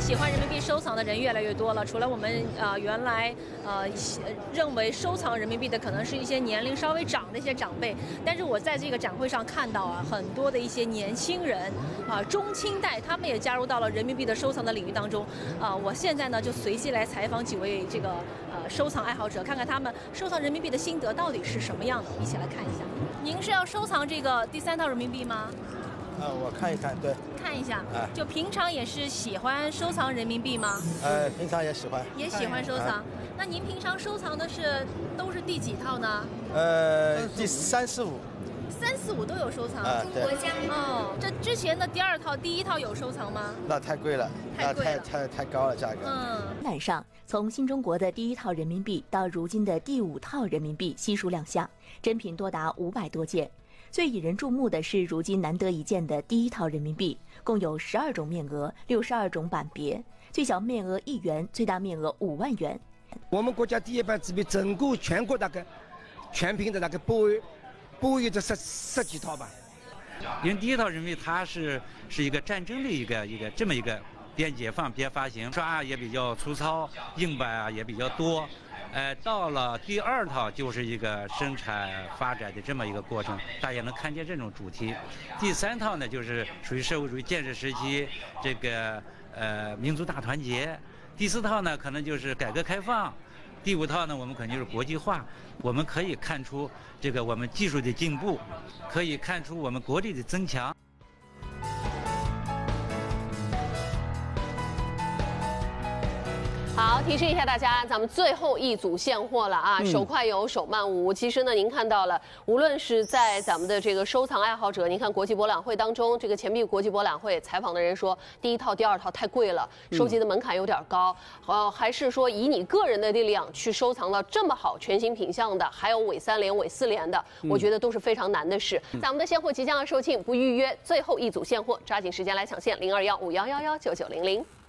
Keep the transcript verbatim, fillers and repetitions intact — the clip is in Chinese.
喜欢人民币收藏的人越来越多了。除了我们啊、呃、原来呃认为收藏人民币的可能是一些年龄稍微长的一些长辈，但是我在这个展会上看到啊，很多的一些年轻人啊、呃、中青代，他们也加入到了人民币的收藏的领域当中啊、呃。我现在呢就随机来采访几位这个呃收藏爱好者，看看他们收藏人民币的心得到底是什么样的，一起来看一下。您是要收藏这个第三套人民币吗？ 呃，我看一看，对， 看一下， 哎， 就平常也是喜欢收藏人民币吗？ 呃，平常也喜欢， 也喜欢收藏。那您平常收藏的是都是第几套呢？ 呃，第三四五， 三四五都有收藏。 啊，对。 哦，这之前的第二套、第一套有收藏吗？ 那太贵了， 太贵了， 太太太高了价格。 嗯。 展上，从新中国的第一套人民币到如今的第五套人民币悉数亮相，珍品多达五百多件。最引人注目的是，如今难得一见的第一套人民币，共有十二种面额、六十二种版别，最小面额一元，最大面额五万元。 我们国家第一版纸币整个全国大概全凭的那个保有保有这十十几套吧。 因为第一套人民币它是是一个战争的一个一个这么一个边解放边发行，刷也比较粗糙，硬版啊也比较多。呃，到了第二套就是一个生产发展的这么一个过程，大家能看见这种主题。第三套呢，就是属于社会主义建设时期这个呃民族大团结。第四套呢，可能就是改革开放。第五套呢，我们肯定是国际化。我们可以看出这个我们技术的进步，可以看出我们国力的增强。 好，提示一下大家，咱们最后一组现货了啊！ 嗯、 手快有，手慢无。其实呢，您看到了，无论是在咱们的这个收藏爱好者，您看国际博览会当中，这个钱币国际博览会采访的人说，第一套、第二套太贵了，收集的门槛有点高。呃，还是说以你个人的力量去收藏到这么好全新品相的，还有伪三连、伪四连的， 嗯、 我觉得都是非常难的事。咱们的现货即将要售罄，不预约，最后一组现货，抓紧时间来抢现，零二幺五幺幺幺九九零零。